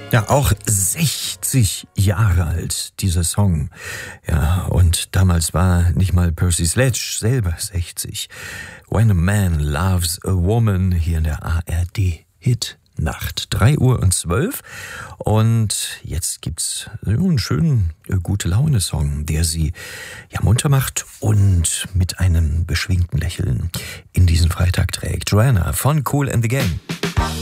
Ja, auch 60 Jahre alt, dieser Song. Ja, und damals war nicht mal Percy Sledge selber 60. When a Man Loves a Woman, hier in der ARD-Hit-Nacht. 3:12 und jetzt gibt's einen schönen Gute-Laune-Song, der sie ja munter macht und mit einem beschwingten Lächeln in diesen Freitag trägt. Joanna von Kool and the Gang.